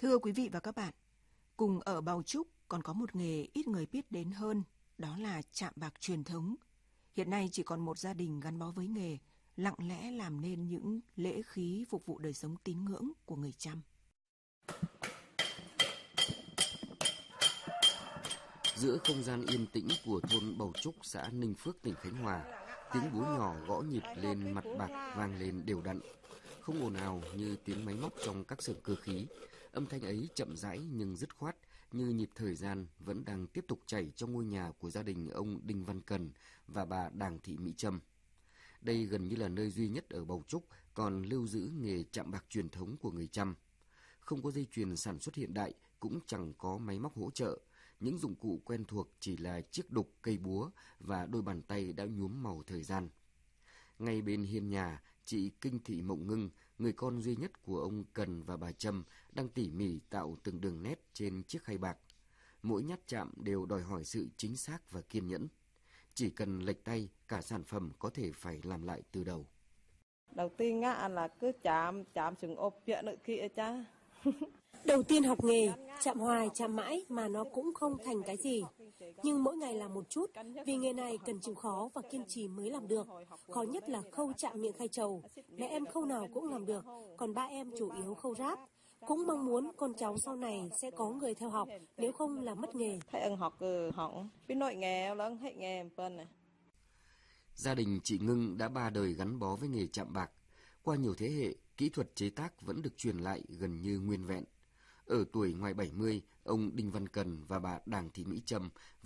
Thưa quý vị và các bạn, cùng ở Bào Trúc còn có một nghề ít người biết đến hơn, đó là chạm bạc truyền thống. Hiện nay chỉ còn một gia đình gắn bó với nghề, lặng lẽ làm nên những lễ khí phục vụ đời sống tín ngưỡng của người Chăm. Giữa không gian yên tĩnh của thôn Bầu Trúc, xã Ninh Phước, tỉnh Khánh Hòa, tiếng búa nhỏ gõ nhịp lên mặt bạc vang lên đều đặn, không ồn ào như tiếng máy móc trong các xưởng cơ khí. Âm thanh ấy chậm rãi nhưng dứt khoát, như nhịp thời gian vẫn đang tiếp tục chảy trong ngôi nhà của gia đình ông Đinh Văn Cần và bà Đàng Thị Mỹ Trâm. Đây gần như là nơi duy nhất ở Bầu Trúc còn lưu giữ nghề chạm bạc truyền thống của người Chăm. Không có dây chuyền sản xuất hiện đại, cũng chẳng có máy móc hỗ trợ. Những dụng cụ quen thuộc chỉ là chiếc đục, cây búa và đôi bàn tay đã nhuốm màu thời gian. Ngay bên hiên nhà, chị Kinh Thị Mộng Ngưng, người con duy nhất của ông Cần và bà Trâm, đang tỉ mỉ tạo từng đường nét trên chiếc khay bạc. Mỗi nhát chạm đều đòi hỏi sự chính xác và kiên nhẫn. Chỉ cần lệch tay, cả sản phẩm có thể phải làm lại từ đầu. Đầu tiên là cứ chạm sừng ốp chuyện nữa kia cha. Đầu tiên học nghề, chạm hoài chạm mãi mà nó cũng không thành cái gì. Nhưng mỗi ngày làm một chút, vì nghề này cần chịu khó và kiên trì mới làm được. Khó nhất là khâu chạm miệng khay trầu. Mẹ em khâu nào cũng làm được, còn ba em chủ yếu khâu ráp. Cũng mong muốn con cháu sau này sẽ có người theo học, nếu không là mất nghề. Thầy ưng học hỏng, biết nội nghề lớn hết nghề phân này. Gia đình chị Ngưng đã 3 đời gắn bó với nghề chạm bạc. Qua nhiều thế hệ, kỹ thuật chế tác vẫn được truyền lại gần như nguyên vẹn. Ở tuổi ngoài 70, ông Đinh Văn Cần và bà Đàng Thị Mỹ Trâm